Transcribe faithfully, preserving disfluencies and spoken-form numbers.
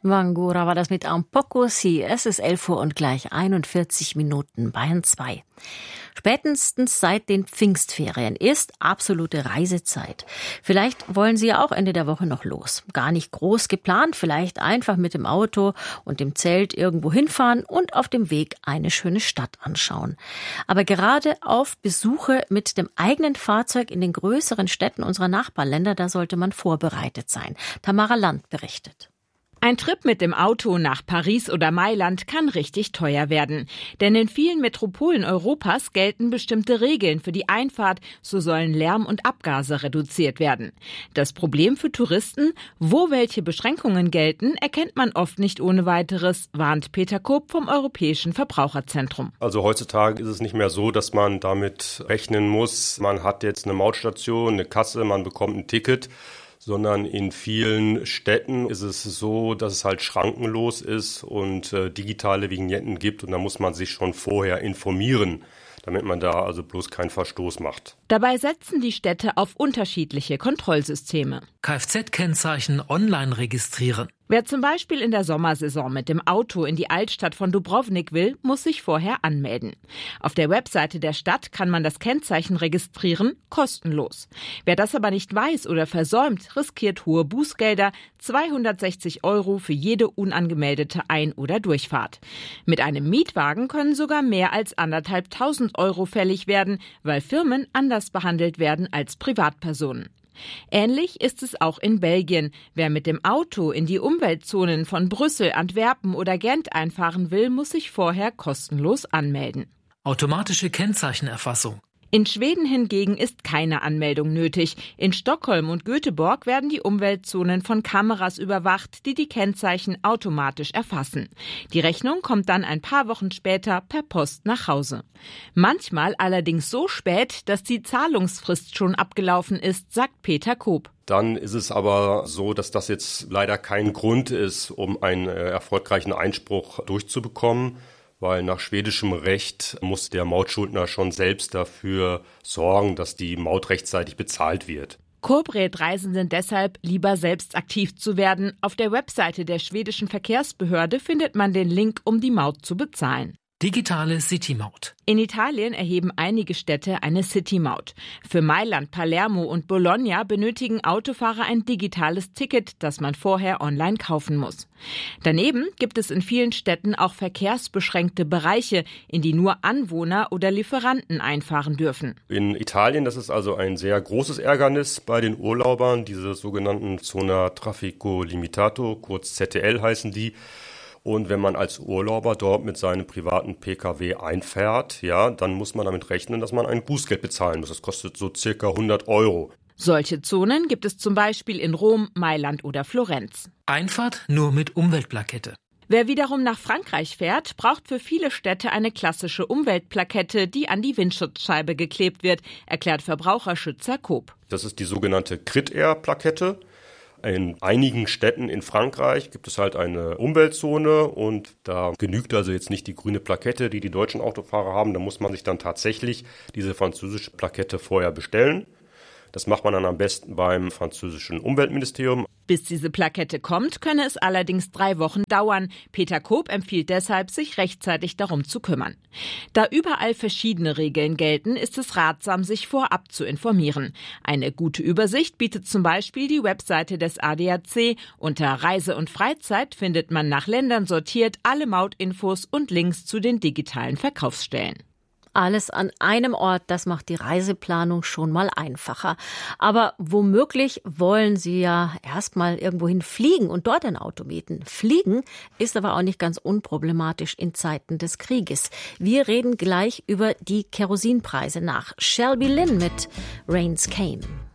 Wangura war das mit Un poco si. Es ist elf Uhr und gleich einundvierzig Minuten, Bayern zwei. Spätestens seit den Pfingstferien ist absolute Reisezeit. Vielleicht wollen Sie ja auch Ende der Woche noch los. Gar nicht groß geplant, vielleicht einfach mit dem Auto und dem Zelt irgendwo hinfahren und auf dem Weg eine schöne Stadt anschauen. Aber gerade auf Besuche mit dem eigenen Fahrzeug in den größeren Städten unserer Nachbarländer, da sollte man vorbereitet sein. Tamara Land berichtet. Ein Trip mit dem Auto nach Paris oder Mailand kann richtig teuer werden. Denn in vielen Metropolen Europas gelten bestimmte Regeln für die Einfahrt, so sollen Lärm und Abgase reduziert werden. Das Problem für Touristen, wo welche Beschränkungen gelten, erkennt man oft nicht ohne weiteres, warnt Peter Koop vom Europäischen Verbraucherzentrum. Also heutzutage ist es nicht mehr so, dass man damit rechnen muss, man hat jetzt eine Mautstation, eine Kasse, man bekommt ein Ticket, sondern in vielen Städten ist es so, dass es halt schrankenlos ist und äh, digitale Vignetten gibt und da muss man sich schon vorher informieren, damit man da also bloß keinen Verstoß macht. Dabei setzen die Städte auf unterschiedliche Kontrollsysteme. Kfz-Kennzeichen online registrieren. Wer zum Beispiel in der Sommersaison mit dem Auto in die Altstadt von Dubrovnik will, muss sich vorher anmelden. Auf der Webseite der Stadt kann man das Kennzeichen registrieren, kostenlos. Wer das aber nicht weiß oder versäumt, riskiert hohe Bußgelder, zweihundertsechzig Euro für jede unangemeldete Ein- oder Durchfahrt. Mit einem Mietwagen können sogar mehr als anderthalbtausend Euro fällig werden, weil Firmen anders behandelt werden als Privatpersonen. Ähnlich ist es auch in Belgien. Wer mit dem Auto in die Umweltzonen von Brüssel, Antwerpen oder Gent einfahren will, muss sich vorher kostenlos anmelden. Automatische Kennzeichenerfassung. In Schweden hingegen ist keine Anmeldung nötig. In Stockholm und Göteborg werden die Umweltzonen von Kameras überwacht, die die Kennzeichen automatisch erfassen. Die Rechnung kommt dann ein paar Wochen später per Post nach Hause. Manchmal allerdings so spät, dass die Zahlungsfrist schon abgelaufen ist, sagt Peter Koop. Dann ist es aber so, dass das jetzt leider kein Grund ist, um einen äh, erfolgreichen Einspruch durchzubekommen. Weil nach schwedischem Recht muss der Mautschuldner schon selbst dafür sorgen, dass die Maut rechtzeitig bezahlt wird. Koop rät Reisenden deshalb, lieber selbst aktiv zu werden. Auf der Webseite der schwedischen Verkehrsbehörde findet man den Link, um die Maut zu bezahlen. Digitale City-Maut. In Italien erheben einige Städte eine City-Maut. Für Mailand, Palermo und Bologna benötigen Autofahrer ein digitales Ticket, das man vorher online kaufen muss. Daneben gibt es in vielen Städten auch verkehrsbeschränkte Bereiche, in die nur Anwohner oder Lieferanten einfahren dürfen. In Italien, das ist also ein sehr großes Ärgernis bei den Urlaubern, diese sogenannten Zona Traffico Limitato, kurz Z T L heißen die. Und wenn man als Urlauber dort mit seinem privaten Pkw einfährt, ja, dann muss man damit rechnen, dass man ein Bußgeld bezahlen muss. Das kostet so circa hundert Euro. Solche Zonen gibt es zum Beispiel in Rom, Mailand oder Florenz. Einfahrt nur mit Umweltplakette. Wer wiederum nach Frankreich fährt, braucht für viele Städte eine klassische Umweltplakette, die an die Windschutzscheibe geklebt wird, erklärt Verbraucherschützer Koop. Das ist die sogenannte Crit-Air-Plakette. In einigen Städten in Frankreich gibt es halt eine Umweltzone und da genügt also jetzt nicht die grüne Plakette, die die deutschen Autofahrer haben. Da muss man sich dann tatsächlich diese französische Plakette vorher bestellen. Das macht man dann am besten beim französischen Umweltministerium. Bis diese Plakette kommt, könne es allerdings drei Wochen dauern. Peter Koop empfiehlt deshalb, sich rechtzeitig darum zu kümmern. Da überall verschiedene Regeln gelten, ist es ratsam, sich vorab zu informieren. Eine gute Übersicht bietet zum Beispiel die Webseite des A D A C. Unter Reise und Freizeit findet man nach Ländern sortiert alle Mautinfos und Links zu den digitalen Verkaufsstellen. Alles an einem Ort, das macht die Reiseplanung schon mal einfacher. Aber womöglich wollen Sie ja erstmal irgendwohin fliegen und dort ein Auto mieten. Fliegen ist aber auch nicht ganz unproblematisch in Zeiten des Krieges. Wir reden gleich über die Kerosinpreise nach. Shelby Lynn mit Rains Came.